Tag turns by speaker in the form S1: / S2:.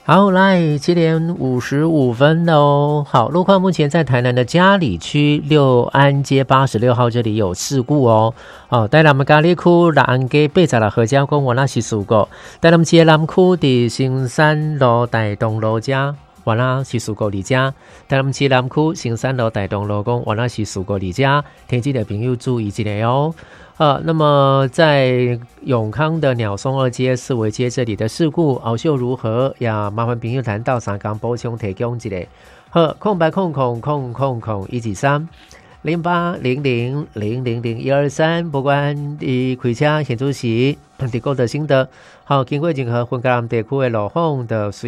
S1: 好，来7:55了哦。好，路况目前在台南的嘉里区六安街86号这里有事故哦。在咱们嘉里区六安街86合家公园那是事故，在咱们街南区的新山路大东路家。原来是事故离家，在咱们市南区新山路大东路讲，原来是事故离家，天气的朋友注意一下哦。那么在永康的鸟松二街、四维街这里的事故，后续如何？也麻烦朋友谈到三江补充提供一下。好，空白空123。0800000123，不管你开车现主时，地过的心得，好，经过任何混合地区的路况的。